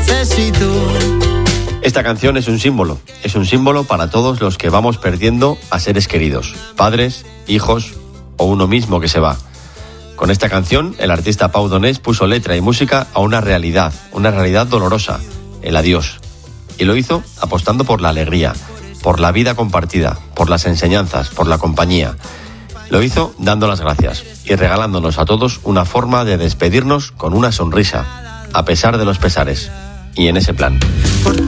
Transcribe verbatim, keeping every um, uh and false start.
necesito. Esta canción es un símbolo, es un símbolo para todos los que vamos perdiendo a seres queridos, padres, hijos o uno mismo que se va. Con esta canción, el artista Pau Donés puso letra y música a una realidad, una realidad dolorosa, el adiós. Y lo hizo apostando por la alegría, por la vida compartida, por las enseñanzas, por la compañía. Lo hizo dando las gracias y regalándonos a todos una forma de despedirnos con una sonrisa, a pesar de los pesares. Y en ese plan.